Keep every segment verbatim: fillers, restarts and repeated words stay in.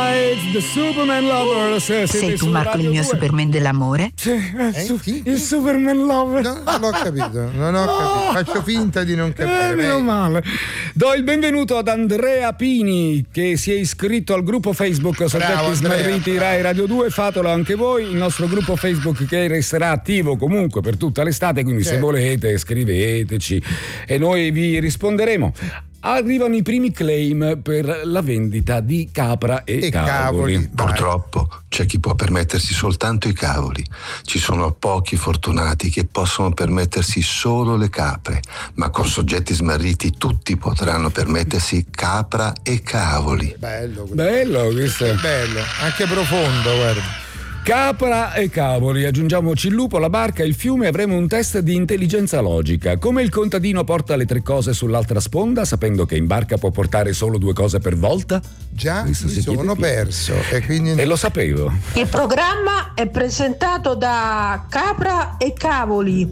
Night, The Superman Lover. Se, Sei tu, Marco, il mio Superman dell'amore? Sì, eh, Eh, su, chi? il Superman Lover. No, non ho capito, non ho capito. Faccio finta di non capire. Eh, meno male. Do il benvenuto ad Andrea Pini, che si è iscritto al gruppo Facebook Soggetti Bravo, Smarriti Andrea. Rai Radio due. Fatelo anche voi, il nostro gruppo Facebook che resterà attivo comunque per tutta l'estate, quindi se Certo. volete scriveteci e noi vi risponderemo. Arrivano i primi claim per la vendita di capra e, E cavoli. cavoli. Purtroppo c'è chi può permettersi soltanto i cavoli. Ci sono pochi fortunati che possono permettersi solo le capre, ma con Soggetti Smarriti tutti potranno permettersi capra e cavoli. Bello, questo. Bello questo. bello, anche profondo, guarda. Capra e cavoli, aggiungiamoci il lupo, la barca, il fiume, avremo un test di intelligenza logica. Come il contadino porta le tre cose sull'altra sponda, sapendo che in barca può portare solo due cose per volta? Già Questo mi si chiede sono qui. perso e quindi E lo sapevo. Il programma è presentato da Capra e Cavoli.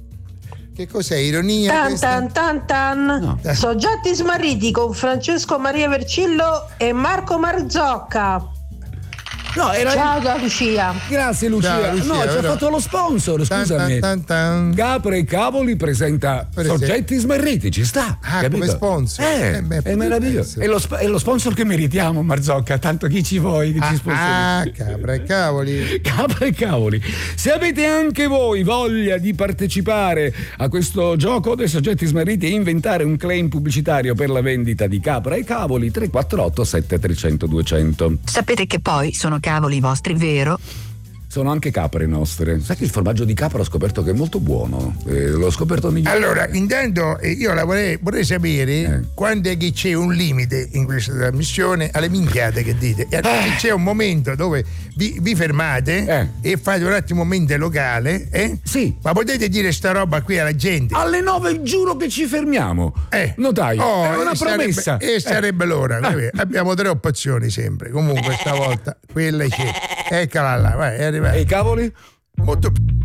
che cos'è? Ironia? Tan questa? tan tan tan. No. Soggetti Smarriti con Francesco Maria Vercillo e Marco Marzocca. No, era Ciao da Lucia. Grazie Lucia. Ciao, Lucia, no, ci ha vero? fatto lo sponsor, Tan, scusami. tan, tan, tan. Capra e Cavoli presenta Presenta. Soggetti Smarriti, ci sta. Ah, capito? come sponsor. Eh, Eh beh, è potrebbe meraviglioso. essere. È lo, sp- è lo sponsor che meritiamo, Marzocca. Tanto chi ci vuoi che ci Ah, sponsorizzi? ah, capra e cavoli. Capra e cavoli. Se avete anche voi voglia di partecipare a questo gioco dei Soggetti Smarriti e inventare un claim pubblicitario per la vendita di capra e cavoli, tre quattro otto sette tre zero zero due zero zero. Sapete che poi sono cavoli vostri, vero? Sono anche capre nostre. Sai che il formaggio di capra ho scoperto che è molto buono. Eh, l'ho scoperto negli Allora, intanto eh, io la vorrei, vorrei sapere Eh. quando è che c'è un limite in questa trasmissione alle minchiate che dite. E se c'è un momento dove vi, vi fermate Eh. e fate un attimo mente locale, eh? Sì. Ma potete dire sta roba qui alla gente? Alle nove giuro che ci fermiamo. Eh. Notaio, Oh, è una e sarebbe- promessa. E sarebbe l'ora. Eh. Abbiamo tre opzioni sempre. Comunque stavolta quella c'è. Eccola là, vai, è arrivata. E i cavoli? Molto